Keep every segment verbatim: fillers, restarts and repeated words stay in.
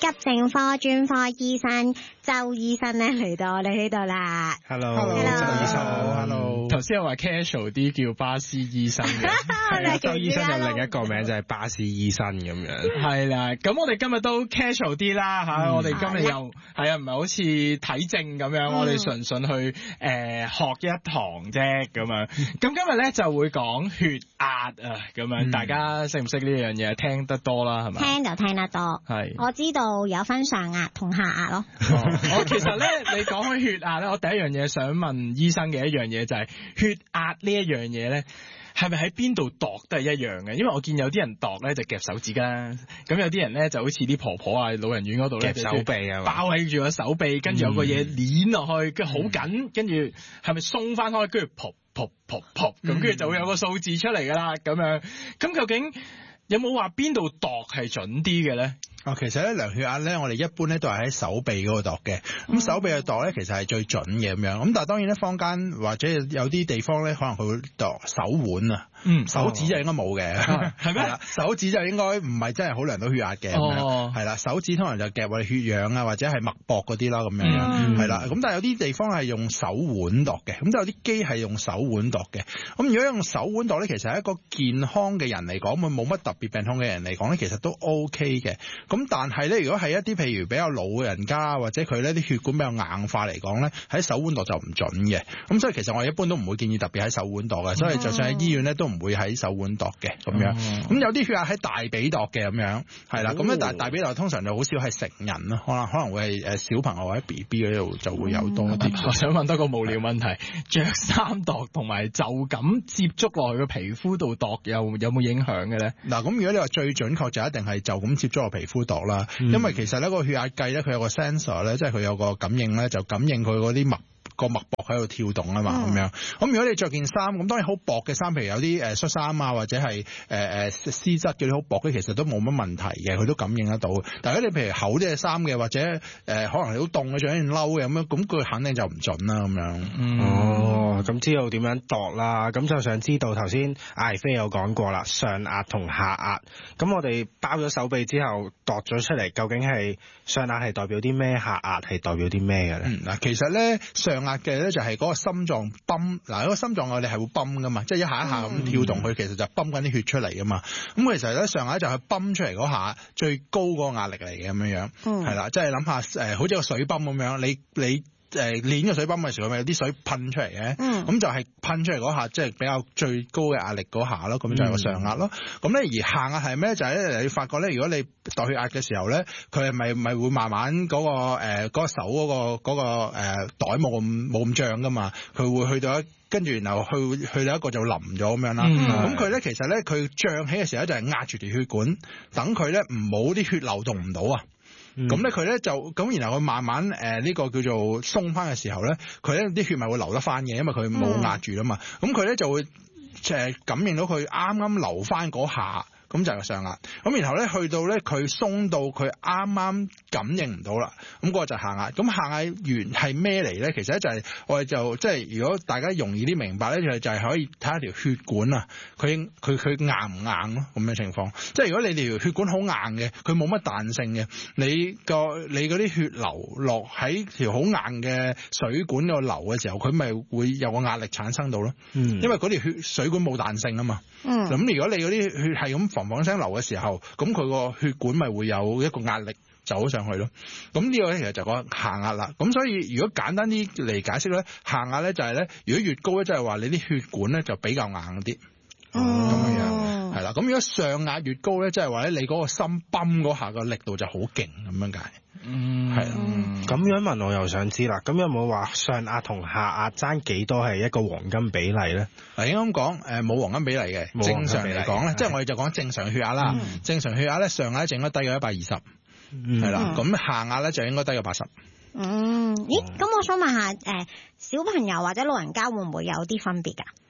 急症科專科醫生周醫生咧嚟到我哋呢度啦。 Hello， 周醫生好 ，Hello。頭先我話 casual 啲叫巴斯醫生嘅，係啊，周醫生有另一個名就係巴斯醫生咁樣。係啦，咁我哋今日都 casual 啲啦嚇，嗯、我哋今日又係啊，唔係好似睇症咁樣，嗯、我哋純粹去誒、呃、學一堂啫咁樣。咁今日咧就會講血壓啊咁樣，嗯、大家識唔識呢樣嘢？聽得多啦係咪？ 聽就聽得多，係我知道有分上壓同下壓咯。 我其實咧，你講開血壓咧，我第一樣嘢想問醫生嘅一樣嘢就係、是、血壓呢一樣嘢咧，係咪喺邊度度都係一樣嘅？因為我見有啲人度咧就夾手指啦，咁有啲人咧就好似啲婆婆啊、老人院嗰度咧夾手臂啊，包喺住個手臂，跟住有個嘢捏落去，跟住好緊，跟住係咪鬆翻開，跟住噗噗噗噗咁，跟住就會有個數字出嚟噶啦，咁樣。咁究竟有冇話邊度度係準啲嘅咧？ 哦，其實咧量血壓咧，我哋一般咧都係喺手臂嗰度度嘅。咁、嗯、手臂嘅度咧，其實係最準嘅咁樣。咁但係當然咧，坊間或者有啲地方咧，可能佢會度手腕啊。嗯，手指就應該冇嘅，係咩、哦？手指就應該唔係真係好量到血壓嘅。哦，係啦，手指通常就夾我哋血氧啊，或者係脈搏嗰啲啦咁樣。係啦、嗯，咁但係有啲地方係用手腕度嘅，咁都有啲機係用手腕度嘅。咁如果用手腕度咧，其實係一個健康嘅人嚟講，冇乜特別病痛嘅人嚟講咧，其實都 OK 嘅。咁但係咧，如果係一啲譬如比較老嘅人家，或者佢呢啲血管比較硬化嚟講咧，喺手腕度就唔準嘅。咁所以其實我一般都唔會建議特別喺手腕度嘅。所以就算喺醫院咧，都唔會喺手腕度嘅咁樣。咁、嗯、有啲血壓喺大髀度嘅咁樣，係啦。咁咧大大髀度通常就好少係成人咯，可能可能會係誒小朋友或者 B B 嗰度就會有多啲、嗯。我想問多個無聊問題：着衫度同埋就咁接觸落去個皮膚度度，有有冇影響嘅咧？嗱，咁如果你話最準確就一定係就咁接觸落皮膚度啦，嗯、因為其實咧個血壓計咧佢有個 sensor 咧，即係佢有個感應咧，就感應佢嗰啲脈。個脈搏喺度跳動啊嘛，咁、嗯、樣。咁如果你着件衫，咁當然好薄嘅衫，譬如有啲誒恤衫啊，或者係誒誒絲質嘅啲好薄嘅，其實都冇乜問題嘅，佢都感應得到。但係如果你譬如厚啲嘅衫嘅，或者誒、呃、可能你好凍嘅着一件褸嘅咁樣，咁佢肯定就唔準啦咁樣。嗯、哦，咁知道點樣度啦？咁就想知道頭先艾菲有講過啦，上壓同下壓。咁我哋包咗手臂之後度咗出嚟，究竟係上壓係代表啲咩？下壓係代表啲咩嘅咧？嗱、嗯，其實咧上壓嘅咧就係嗰個心臟泵，嗱，嗰個心臟我哋係會泵噶嘛，即係一下一下咁跳動佢，嗯、其實就泵緊啲血出嚟噶嘛。咁其實咧上壓就係泵出嚟嗰下最高嗰個壓力嚟嘅咁樣樣，係啦、嗯，即係諗下誒，好似個水泵咁樣，你你。誒，練個水泵嘅時候咪有啲水噴出嚟嘅，咁、嗯、就係噴出嚟嗰下，即、就、係、是、比較最高嘅壓力嗰下咯，咁就係個上壓咯。咁咧、嗯、而下壓係咩？就係、是、咧，你發覺咧，如果你度血壓嘅時候咧，佢係咪咪會慢慢嗰、那個誒嗰、呃那個手嗰、那個嗰、那個誒、呃、袋冇咁冇咁脹噶嘛？佢會去到一跟住然後去去到一個就淋咗咁樣啦。咁佢咧其實咧佢脹起嘅時候就係壓住條血管，等佢咧唔好啲血流動唔到啊。咁咧佢咧就咁，然後佢慢慢誒呢、呃這個叫做鬆翻嘅時候咧，佢咧啲血咪會流得翻嘅，因為佢冇壓住啦嘛。咁佢咧就會誒、呃、感應到佢啱啱流翻嗰下。咁就係個上壓，咁然後咧去到咧佢鬆到佢啱啱感應唔到啦，咁、嗰個就係下壓。咁下壓源係咩嚟咧？其實咧就係我哋就即係如果大家容易啲明白咧，就係就係可以睇下條血管啊，佢佢佢硬唔硬咯咁嘅情況。即係如果你條血管好硬嘅，佢冇乜彈性嘅，你個你嗰啲血流落喺條好硬嘅水管度流嘅時候，佢咪會有個壓力產生到咯。嗯，因為嗰條血水管冇彈性啊嘛。嗯，咁如果你嗰啲血係咁防防聲流嘅時候，咁佢個血管咪會有一個壓力走上去咯。咁呢個咧其實就講下壓啦。咁所以如果簡單啲嚟解釋咧，下壓咧就係咧，如果越高咧，即係話你啲血管咧就比較硬啲。哦，咁樣係啦。咁如果上壓越高咧，即係話咧你嗰個心泵嗰下個力度就好勁咁樣解。嗯，係啦。咁樣問我又想知啦。咁有冇話上壓同下壓爭幾多係一個黃金比例咧？嗱，應該咁講，誒冇黃金比例嘅。正常嚟講咧，即係我哋就講正常血壓啦。嗯、正常血壓咧，上壓就應該低過一百二十，係啦。咁下壓咧就應該低過八十。嗯，咦？咁我想問下，誒、呃、小朋友或者老人家會唔會有啲分別㗎？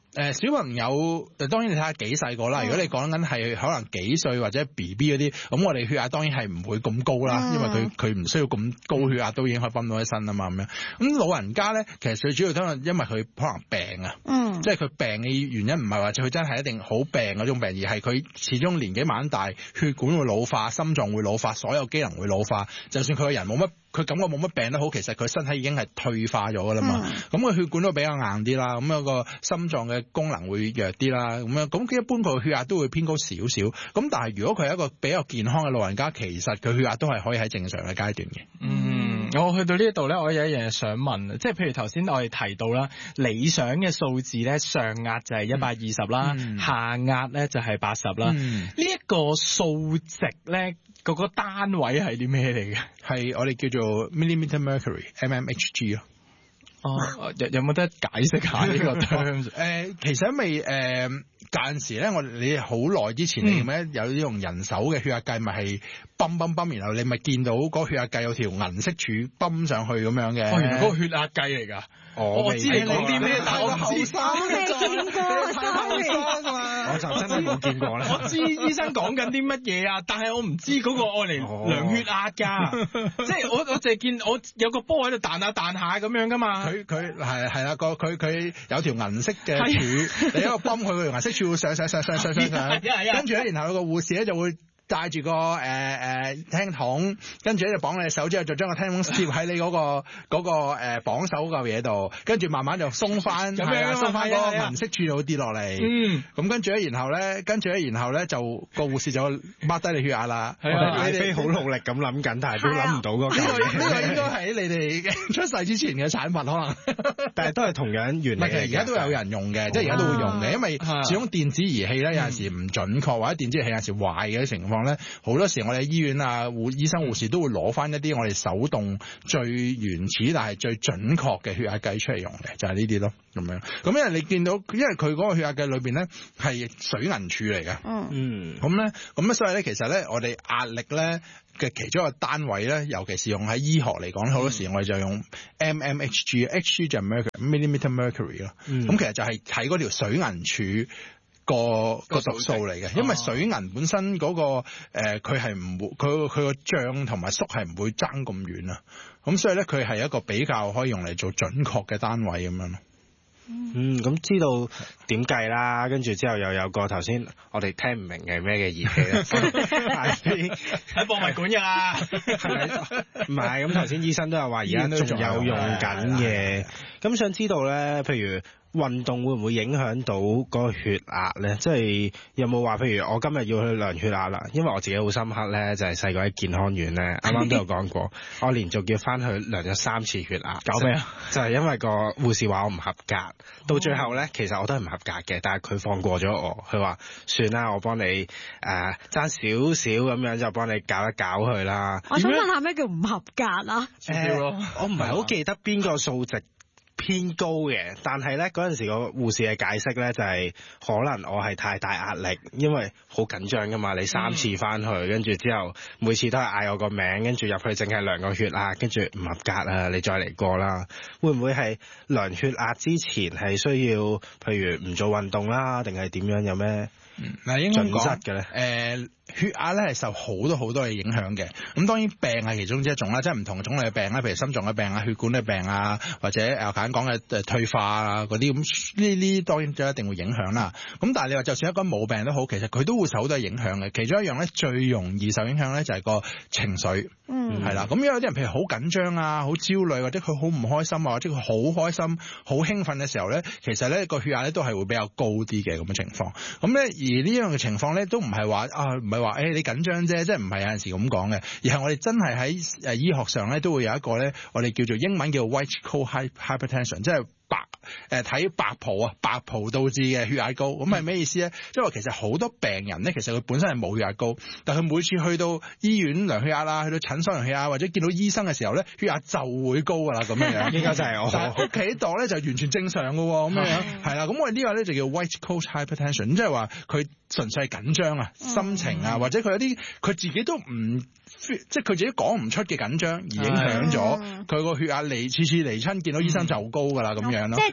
誒小朋友，當然你睇下幾細個啦。如果你講緊係可能幾歲或者 B B 嗰啲，咁我哋血壓當然係唔會咁高啦，因為佢佢唔需要咁高血壓都已經可以泵到一身啊嘛咁樣。咁老人家咧，其實最主要都係因為佢可能病啊，嗯、即係佢病嘅原因唔係話佢真係一定好病嗰種病，而係佢始終年紀慢大，血管會老化，心臟會老化，所有機能會老化。就算佢個人冇乜，佢感覺冇乜病都好，其實佢身體已經係退化咗㗎啦嘛。咁個、嗯、血管都比較硬啲啦，咁有個心臟嘅功能會弱啲啦，咁樣咁一般佢個血壓都會偏高少少。咁但係如果佢係一個比較健康嘅老人家，其實佢血壓都係可以喺正常嘅階段嘅。 嗯，我去到呢一度咧，我有一樣嘢想問，即係譬如頭先我哋提到啦，理想嘅數字咧，上壓就係一百二十啦，嗯、下壓咧就係八十啦。呢一、嗯、個數值咧，嗰、嗰個單位係啲咩嚟嘅？ 係我哋叫做 millimeter mercury，M M H G 咯。 哦，有有冇得解釋下呢個 terms？誒、 呃，其實因為誒間時咧，我你好耐之前、嗯、你咪有呢種人手嘅血壓計，咪係泵泵泵，然後你咪見到嗰個血壓計有條銀色柱泵上去咁樣嘅。 哦，原來嗰個血壓計嚟㗎。我我知你講啲咩，但係我唔知。 我未見過， 我就真係冇見過啦。 我知醫生講緊啲乜嘢啊，但係我唔知嗰個愛嚟量血壓㗎。即係我我淨係見我有個波喺度彈下彈下咁樣㗎嘛。 佢佢係係啦，個佢佢有條銀色嘅柱，你一個泵佢個銀色柱會上上上上上上上，跟住咧，然後個護士咧就會帶住個誒誒聽筒，跟住咧就綁你隻手之後，就將個聽筒攝喺你嗰個嗰個誒綁手嗰嚿嘢度，跟住慢慢就鬆翻，係啊，鬆翻嗰個銀色柱度跌落嚟。嗯，咁跟住咧，然後咧，跟住咧，然後咧就個護士就抹低你血壓啦。 係啊，你哋好努力咁諗緊，但係都諗唔到嗰嚿嘢。 呢個應該喺你哋出世之前嘅產品可能， 但係都係同樣原理。 其實而家都有人用嘅，即係而家都會用嘅，因為始終電子儀器咧有陣時唔準確，或者電子儀器有陣時壞嘅情況。咧好多時我哋喺醫院啊，護醫生護士都會攞翻一啲我哋手動最原始但係最準確嘅血壓計出嚟用嘅，就係呢啲咯咁樣。咁因為你見到，因為佢嗰個血壓計裏邊咧係水銀柱嚟嘅，嗯，咁咧咁咧，所以咧其實咧我哋壓力咧嘅其中一個單位咧，尤其是用喺醫學嚟講，好多時我哋就用 M M H G，H G 就係 mercury，millimeter mercury 咯。咁其實就係睇嗰條水銀柱個個讀數嚟嘅，因為水銀本身嗰、那個誒佢係唔會佢佢個脹同埋縮係唔會爭咁遠啊，咁所以咧佢係一個比較可以用嚟做準確嘅單位咁樣咯。 嗯，咁知道點計啦，跟住之後又有個頭先我哋聽唔明嘅咩嘅儀器咧， 喺博物館㗎啦， 係咪？唔係，咁頭先醫生都有話而家都仲有用緊嘅，咁想知道咧，譬如運動會唔會影響到嗰個血壓咧？即係有冇話，譬如我今日要去量血壓啦，因為我自己好深刻咧，就係細個喺健康院咧，啱啱都有講過，我連續要翻去量咗三次血壓。 搞咩啊？ 就係因為個護士話我唔合格，到最後咧，其實我都係唔合格嘅，但係佢放過咗我，佢話算啦，我幫你誒爭少少咁樣就幫你搞一搞佢啦。 我想問下咩叫唔合格啊？ 誒、呃，我唔係好記得邊個數值偏高嘅，但係咧嗰陣時個護士嘅解釋咧就係、是、可能我係太大壓力，因為好緊張噶嘛，你三次翻去，跟住、嗯、之後每次都係嗌我個名，跟住入去淨係量個血壓，跟住唔合格啊，你再嚟過啦。會唔會係量血壓之前係需要，譬如唔做運動啦，定係點樣？有咩嗱應該準則嘅咧？誒、 呃。血壓咧係受好多好多嘅影響嘅，咁當然病係其中之一種啦，即係唔同種類嘅病啦，譬如心臟嘅病啊、血管嘅病啊，或者誒簡單講嘅誒退化啊嗰啲，咁呢呢當然就一定會影響啦。咁但係你話就算一個人冇病都好，其實佢都會受好多影響嘅。其中一樣咧最容易受影響咧就係個情緒，嗯，係啦。咁有啲人譬如好緊張啊、好焦慮，或者佢好唔開心啊，或者佢好開心、好興奮嘅時候咧，其實咧個血壓咧都係會比較高啲嘅咁嘅情況。咁咧而呢樣嘅情況咧都唔係話啊唔係話誒你緊張啫，即係唔係有陣時咁講嘅，而係我哋真係喺誒醫學上咧都會有一個咧，我哋叫做英文叫 white coat hypertension， 即係白誒睇、呃、白袍啊，白袍導致嘅血壓高，咁係咩意思咧？即係話其實好多病人咧，其實佢本身係冇血壓高，但係佢每次去到醫院量血壓啦，去到診所量血壓或者見到醫生嘅時候咧，血壓就會高噶啦咁樣樣。 應該就係我。 但係屋企度咧就完全正常噶喎，咁樣樣係啦。咁我哋呢個咧就叫 white coat hypertension， 即係話佢純粹係緊張啊、心情啊，或者佢有啲佢自己都唔即係佢自己講唔出嘅緊張，而影響咗佢個血壓嚟次次嚟親見到醫生就高噶啦咁樣咯。 即係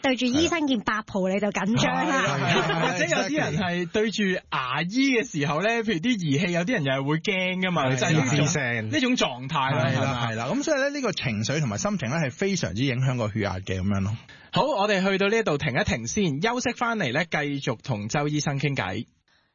對住醫生件白袍你就緊張啦， 或者有啲人係對住牙醫嘅時候咧，譬如啲儀器有啲人又係會驚噶嘛，就係呢種呢種狀態啦， 係啦係啦，咁所以咧呢個情緒同埋心情咧係非常之影響個血壓嘅咁樣咯。 好，我哋去到呢度停一停先，休息翻嚟咧，繼續同周醫生傾偈。